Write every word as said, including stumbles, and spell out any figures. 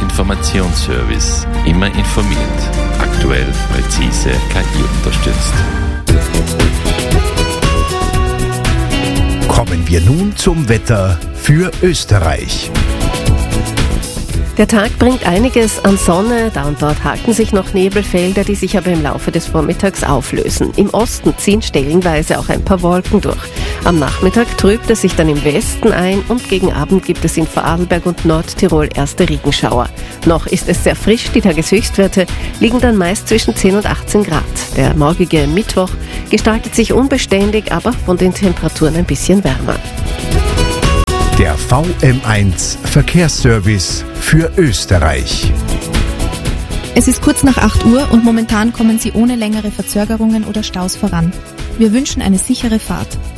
Verkehrsinformationsservice. Immer informiert. Aktuell, präzise, K I unterstützt. Kommen wir nun zum Wetter für Österreich. Der Tag bringt einiges an Sonne, da und dort haken sich noch Nebelfelder, die sich aber im Laufe des Vormittags auflösen. Im Osten ziehen stellenweise auch ein paar Wolken durch. Am Nachmittag trübt es sich dann im Westen ein und gegen Abend gibt es in Vorarlberg und Nordtirol erste Regenschauer. Noch ist es sehr frisch, die Tageshöchstwerte liegen dann meist zwischen zehn und achtzehn Grad. Der morgige Mittwoch gestaltet sich unbeständig, aber von den Temperaturen ein bisschen wärmer. Der V M eins Verkehrsservice für Österreich. Es ist kurz nach acht Uhr und momentan kommen Sie ohne längere Verzögerungen oder Staus voran. Wir wünschen eine sichere Fahrt.